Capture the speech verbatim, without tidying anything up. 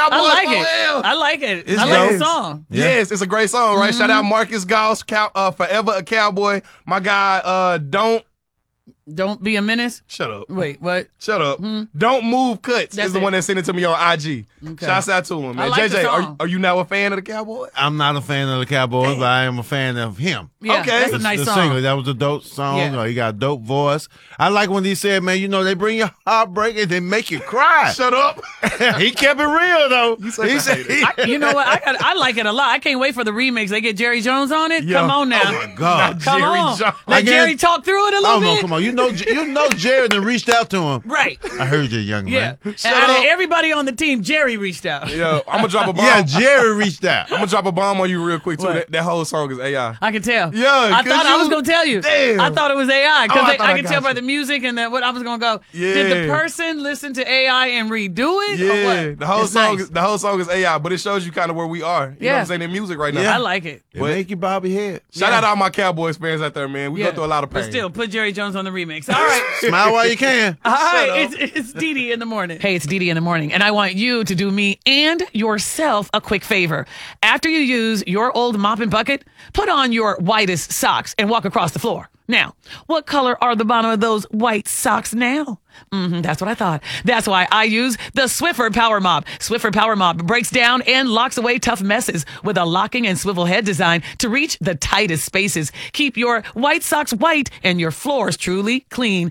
Cowboys. I like for it. hell. I like it. It's I like dope. the song. Yeah. Yes, it's a great song, right? Mm-hmm. Shout out Marcus Goss, Cow, uh, Forever a Cowboy. My guy, uh, don't Don't be a menace. shut up. Wait, what? Shut up. Don't Move Cuts That's is the it. one that sent it to me on I G. Okay. Shouts out to him, I man. like the J J, are, song. are you now a fan of the Cowboys? I'm not a fan of the Cowboys, but I am a fan of him. Yeah, Okay. that's The- a nice the song. singer, that was a dope song. Yeah. Uh, he got a dope voice. I like when he said, man, you know, they bring you heartbreak and they make you cry. Shut up. He kept it real, though. You such he a said, hater. I, you know what? I got. I like it a lot. I can't wait for the remix. They get Jerry Jones on it. Yo. Come on now. oh, my God. Come Jerry on. Jones. Let I guess- Jerry talk through it a little Oh, no, bit. come on. You know, you know Jared done reached out to him. Right. I heard you, young Yeah. man. And out up. of everybody on the team, Jerry reached out. Yo, I'm gonna drop a bomb. Yeah, Jared reached out. I'm gonna drop a bomb on you real quick too. What? That, that whole song is A I. I can tell. Yeah, I 'cause thought I you- was gonna tell you. Damn. I thought it was A I Oh, because I I, thought I could got tell by you. the music and then what I was gonna go. Yeah. Did the person listen to A I and redo it? or Yeah, what? the whole It's song nice. is the whole song is A I, but it shows you kind of where we are. You know Yeah. what I'm saying? In music right now. Yeah. I like it. It make you bob your head. Shout Yeah. out all my Cowboys fans out there, man. We Yeah. go through a lot of pain. But still, put Jerry Jones on the remix. All right. Smile while you can. All right, up. it's, it's Dee Dee in the morning. Hey, it's Dee Dee in the morning, and I want you to do me and yourself a quick favor. After you use your old mop and bucket, put on your whitest socks and walk across the floor. Now, what color are the bottom of those white socks now? Mm-hmm, that's what I thought. That's why I use the Swiffer Power Mop. Swiffer Power Mop breaks down and locks away tough messes with a locking and swivel head design to reach the tightest spaces. Keep your white socks white and your floors truly clean.